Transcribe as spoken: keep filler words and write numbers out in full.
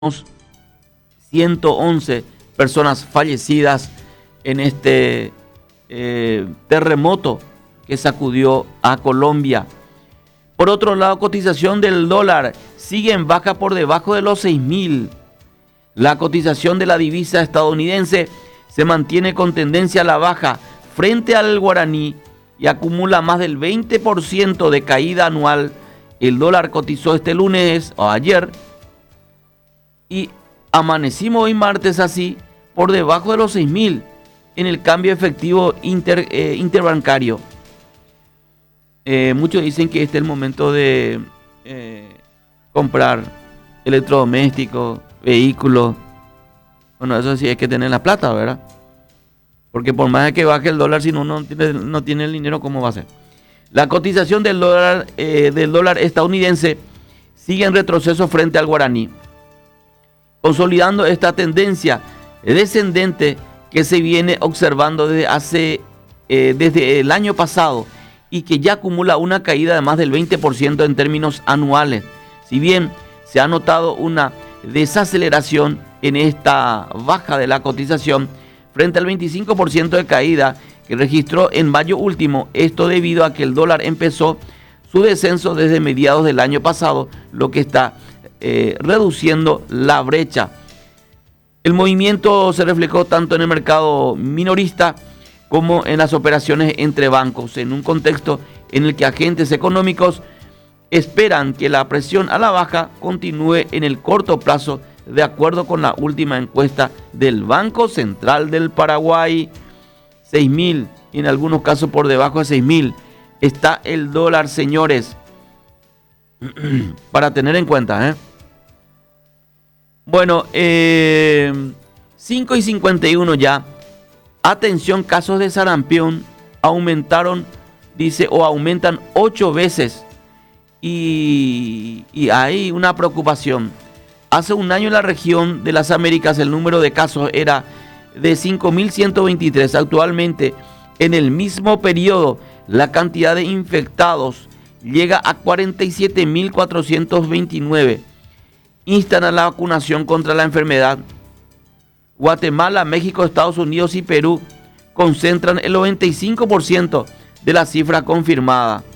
ciento once personas fallecidas en este eh, terremoto que sacudió a Colombia. Por otro lado, cotización del dólar sigue en baja por debajo de los seis mil. La cotización de la divisa estadounidense se mantiene con tendencia a la baja frente al guaraní y acumula más del veinte por ciento de caída anual. El dólar cotizó este lunes o ayer y amanecimos hoy martes así por debajo de los seis mil en el cambio efectivo inter, eh, interbancario. Eh, muchos dicen que este es el momento de eh, comprar electrodomésticos, vehículos. Bueno, eso sí hay que tener la plata, ¿verdad? Porque por más de que baje el dólar, si no, no tiene, no tiene el dinero, ¿cómo va a ser? La cotización del dólar, eh, del dólar estadounidense sigue en retroceso frente al guaraní, consolidando esta tendencia descendente que se viene observando desde, hace, eh, desde el año pasado y que ya acumula una caída de más del veinte por ciento en términos anuales. Si bien se ha notado una desaceleración en esta baja de la cotización frente al veinticinco por ciento de caída que registró en mayo último, esto debido a que el dólar empezó su descenso desde mediados del año pasado, lo que está eh, reduciendo la brecha. El movimiento se reflejó tanto en el mercado minorista como en las operaciones entre bancos, en un contexto en el que agentes económicos esperan que la presión a la baja continúe en el corto plazo, de acuerdo con la última encuesta del Banco Central del Paraguay. seis mil y en algunos casos por debajo de seis mil está el dólar, señores, para tener en cuenta, ¿eh? Bueno, eh, cinco y cincuenta y uno ya. Atención, casos de sarampión aumentaron, dice, o aumentan ocho veces. Y, y hay una preocupación. Hace un año en la región de las Américas el número de casos era de cinco mil ciento veintitrés. Actualmente, en el mismo periodo, la cantidad de infectados llega a cuarenta y siete mil cuatrocientos veintinueve. Instan a la vacunación contra la enfermedad. Guatemala, México, Estados Unidos y Perú concentran el noventa y cinco por ciento de la cifra confirmada.